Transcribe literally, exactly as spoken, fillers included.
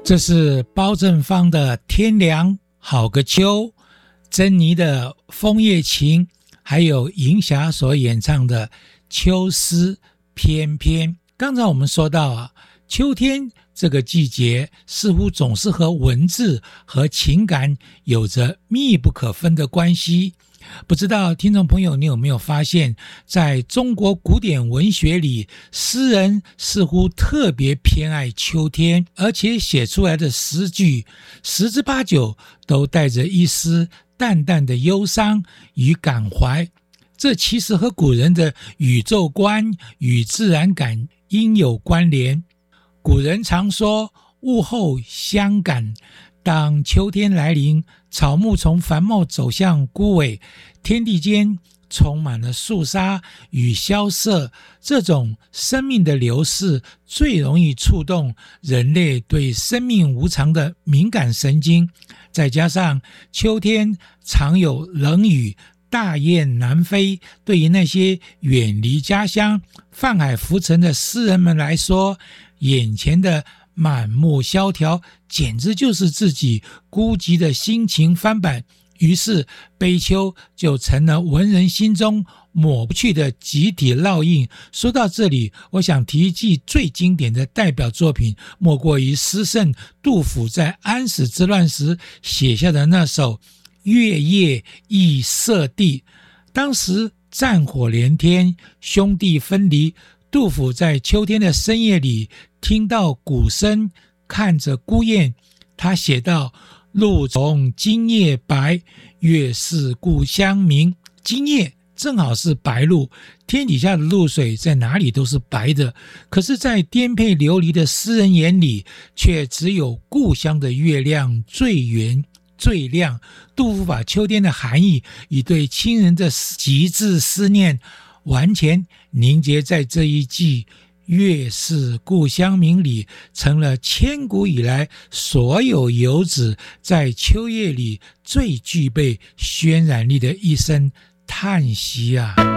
这是包正芳的《天凉好个秋》，珍妮的《枫叶情》，还有银霞所演唱的《秋思翩翩》。刚才我们说到啊，秋天这个季节似乎总是和文字和情感有着密不可分的关系。不知道听众朋友你有没有发现，在中国古典文学里，诗人似乎特别偏爱秋天，而且写出来的诗句十之八九都带着一丝淡淡的忧伤与感怀。这其实和古人的宇宙观与自然感应有关联。古人常说物候相感，当秋天来临，草木从繁茂走向枯萎，天地间充满了肃杀与萧瑟，这种生命的流逝最容易触动人类对生命无常的敏感神经。再加上秋天常有冷雨，大雁南飞，对于那些远离家乡泛海浮沉的诗人们来说，眼前的满目萧条简直就是自己孤寂的心情翻版，于是悲秋就成了文人心中抹不去的集体烙印。说到这里，我想提一记最经典的代表作品，莫过于诗圣杜甫在安史之乱时写下的那首月夜忆舍弟。当时战火连天，兄弟分离，杜甫在秋天的深夜里听到鼓声，看着孤雁，他写道：露从今夜白，月是故乡明。今夜正好是白露，天底下的露水在哪里都是白的，可是在颠沛流离的诗人眼里，却只有故乡的月亮最圆最亮。杜甫把秋天的含义与对亲人的极致思念完全凝结在这一句月是故乡明里，成了千古以来所有游子在秋夜里最具备渲染力的一声叹息啊。